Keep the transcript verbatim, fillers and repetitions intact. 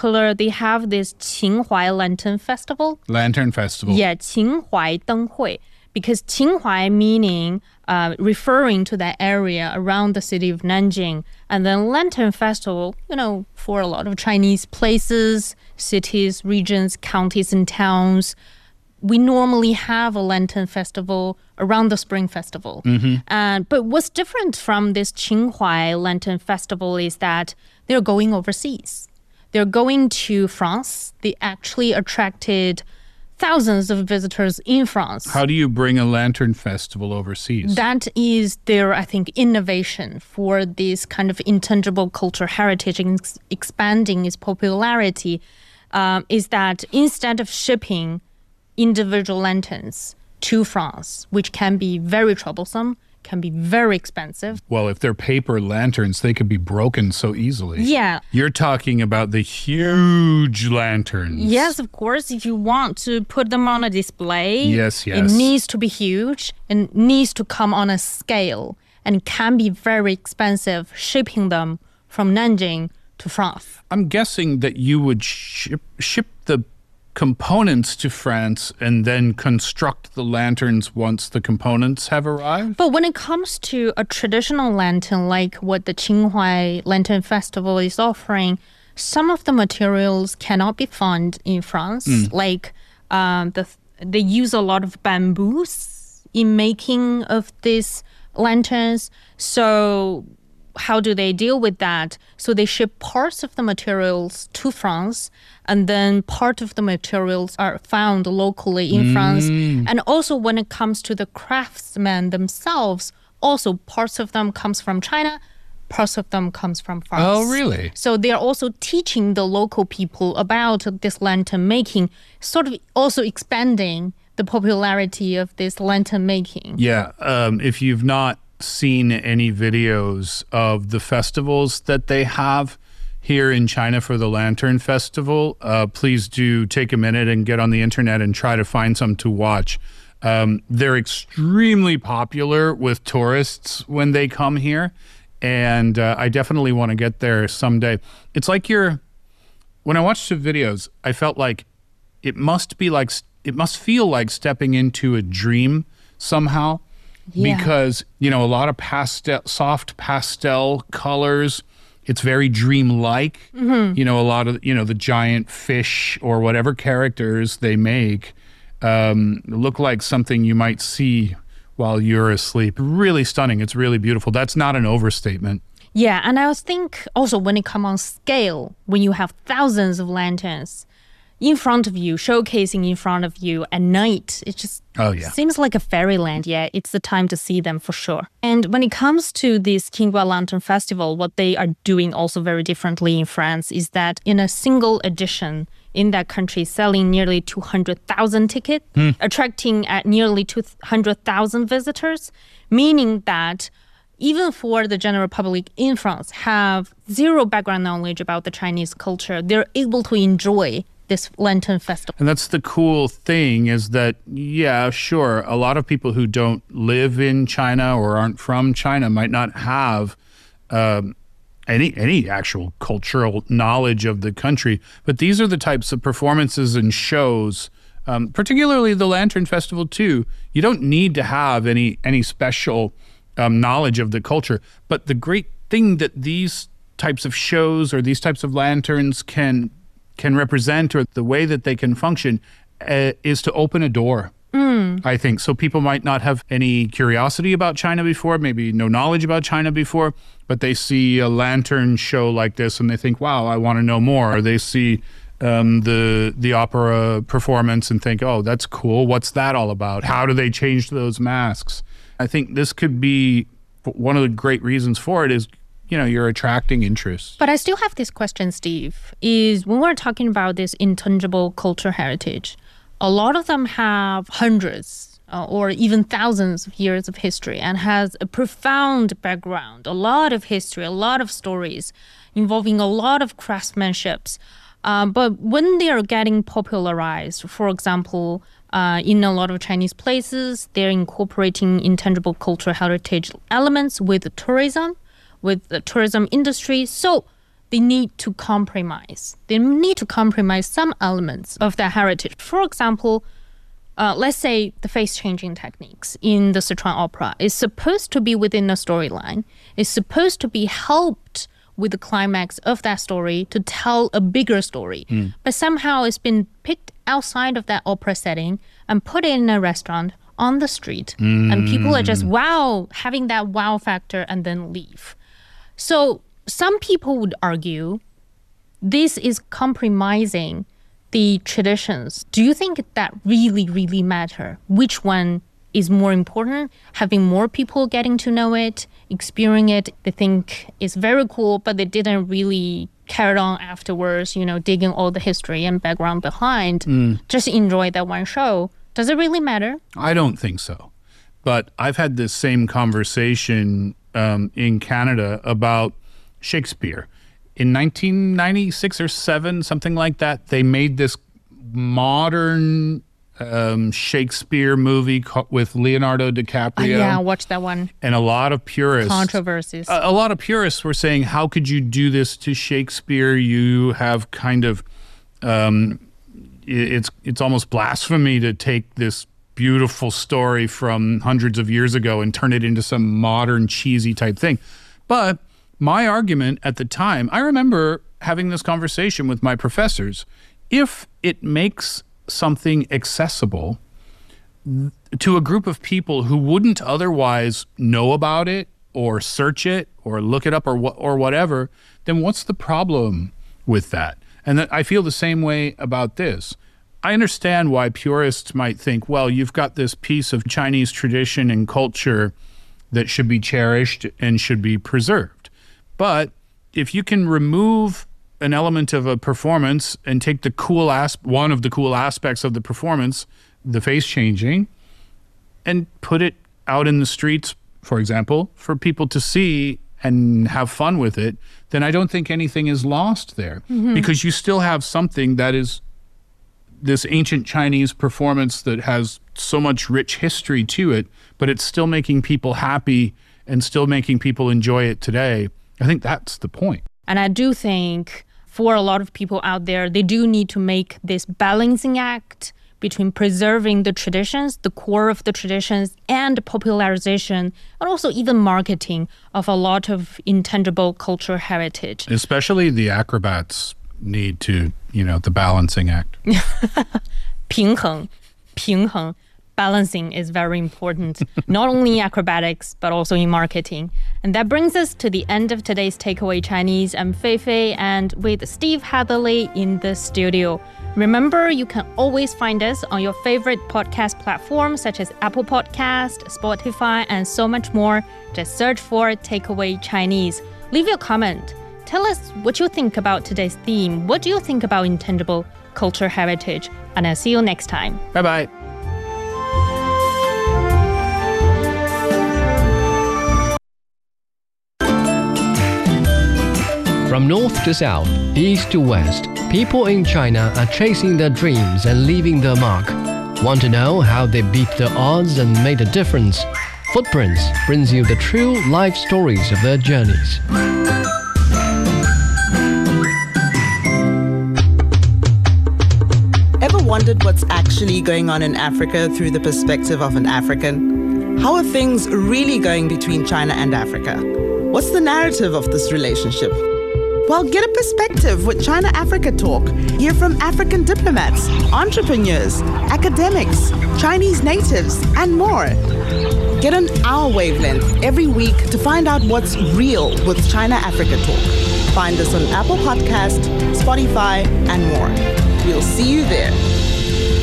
particular, they have this Qinhuai Lantern Festival. Lantern Festival. Yeah, Qinhuai Denghui. Because Qinhuai meaning uh, referring to that area around the city of Nanjing. And then Lantern Festival, you know, for a lot of Chinese places, cities, regions, counties, and towns, we normally have a Lantern Festival around the Spring Festival. Mm-hmm. And, but what's different from this Qinhuai Lantern Festival is that they're going overseas. They're going to France. They actually attracted thousands of visitors in France. How do you bring a lantern festival overseas? That is their, I think, innovation for this kind of intangible cultural heritage and ex- expanding its popularity um, is that instead of shipping individual lanterns to France, which can be very troublesome, can be very expensive. Well, if they're paper lanterns, they could be broken so easily. Yeah. You're talking about the huge lanterns. Yes, of course. If you want to put them on a display, yes, yes. it needs to be huge and needs to come on a scale and can be very expensive shipping them from Nanjing to France. I'm guessing that you would ship, ship the components to France and then construct the lanterns once the components have arrived? But when it comes to a traditional lantern like what the Qinhuai Lantern Festival is offering, some of the materials cannot be found in France. Mm. Like um, the, they use a lot of bamboos in making of these lanterns. So how do they deal with that? So they ship parts of the materials to France, and then part of the materials are found locally in Mm. France. And also when it comes to the craftsmen themselves, also parts of them comes from China, parts of them comes from France. Oh, really? So they are also teaching the local people about this lantern making, sort of also expanding the popularity of this lantern making. Yeah, um, if you've not seen any videos of the festivals that they have here in China for the Lantern Festival, uh, please do take a minute and get on the internet and try to find some to watch. Um, they're extremely popular with tourists when they come here, and uh, I definitely want to get there someday. It's like you're, when I watched the videos, I felt like it must be like, it must feel like stepping into a dream somehow. Yeah. Because, you know, a lot of pastel, soft pastel colors. It's very dreamlike. Mm-hmm. You know, a lot of, you know, the giant fish or whatever characters they make um, look like something you might see while you're asleep. Really stunning. It's really beautiful. That's not an overstatement. Yeah, and I think also when it comes on scale, when you have thousands of lanterns in front of you, showcasing in front of you at night, it just oh, yeah. seems like a fairyland. Yeah, it's the time to see them for sure. And when it comes to this Qinhuai Lantern Festival, what they are doing also very differently in France is that in a single edition in that country, selling nearly two hundred thousand tickets, hmm. attracting at nearly two hundred thousand visitors, meaning that even for the general public in France have zero background knowledge about the Chinese culture, they're able to enjoy this Lantern Festival. And that's the cool thing is that, yeah, sure, a lot of people who don't live in China or aren't from China might not have um, any any actual cultural knowledge of the country. But these are the types of performances and shows, um, particularly the Lantern Festival too. You don't need to have any any special um, knowledge of the culture. But the great thing that these types of shows or these types of lanterns can can represent, or the way that they can function, uh, is to open a door, mm. I think. So people might not have any curiosity about China before, maybe no knowledge about China before, but they see a lantern show like this and they think, wow, I want to know more. Or they see um, the the opera performance and think, oh, that's cool. What's that all about? How do they change those masks? I think this could be one of the great reasons for it is, you know, you're attracting interest. But I still have this question, Steve, is when we're talking about this intangible cultural heritage, a lot of them have hundreds uh, or even thousands of years of history and has a profound background, a lot of history, a lot of stories involving a lot of craftsmanships. Um, but when they are getting popularized, for example, uh, in a lot of Chinese places, they're incorporating intangible cultural heritage elements with tourism, with the tourism industry. So they need to compromise. They need to compromise some elements of their heritage. For example, uh, let's say the face-changing techniques in the Sichuan opera is supposed to be within the storyline. It's supposed to be helped with the climax of that story to tell a bigger story. Mm. But somehow it's been picked outside of that opera setting and put it in a restaurant on the street. Mm. And people are just, wow, having that wow factor and then leave. So some people would argue this is compromising the traditions. Do you think that really, really matter? Which one is more important? Having more people getting to know it, experiencing it, they think it's very cool, but they didn't really carry on afterwards, you know, digging all the history and background behind. Mm. Just enjoy that one show. Does it really matter? I don't think so. But I've had this same conversation um, in Canada about Shakespeare. In nineteen ninety-six or seven, something like that, they made this modern um, Shakespeare movie co- with Leonardo DiCaprio. Uh, yeah, I watched that one. And a lot of purists. Controversies. A, a lot of purists were saying, how could you do this to Shakespeare? You have kind of, um, it's it's almost blasphemy to take this beautiful story from hundreds of years ago and turn it into some modern cheesy type thing. But my argument at the time, I remember having this conversation with my professors. If it makes something accessible to a group of people who wouldn't otherwise know about it or search it or look it up or wh- or whatever, then what's the problem with that? And that I feel the same way about this. I understand why purists might think, well, you've got this piece of Chinese tradition and culture that should be cherished and should be preserved. But if you can remove an element of a performance and take the cool as- one of the cool aspects of the performance, the face changing, and put it out in the streets, for example, for people to see and have fun with it, then I don't think anything is lost there. Mm-hmm. Because you still have something that is this ancient Chinese performance that has so much rich history to it, but it's still making people happy and still making people enjoy it today. I think that's the point. And I do think for a lot of people out there, they do need to make this balancing act between preserving the traditions, the core of the traditions, and popularization, and also even marketing of a lot of intangible cultural heritage. Especially the acrobats need to, you know, the balancing act. 平衡, 平衡. Balancing is very important, not only in acrobatics, but also in marketing. And that brings us to the end of today's Takeaway Chinese. I'm Fei Fei, and with Steve Hatherley in the studio. Remember, you can always find us on your favorite podcast platforms such as Apple Podcast, Spotify, and so much more. Just search for Takeaway Chinese. Leave your comment. Tell us what you think about today's theme. What do you think about intangible cultural heritage? And I'll see you next time. Bye-bye. From north to south, east to west, people in China are chasing their dreams and leaving their mark. Want to know how they beat the odds and made a difference? Footprints brings you the true life stories of their journeys. Ever wondered what's actually going on in Africa through the perspective of an African? How are things really going between China and Africa? What's the narrative of this relationship? Well, get a perspective with China-Africa Talk. Hear from African diplomats, entrepreneurs, academics, Chinese natives, and more. Get on our wavelength every week to find out what's real with China-Africa Talk. Find us on Apple Podcast, Spotify, and more. We'll see you there.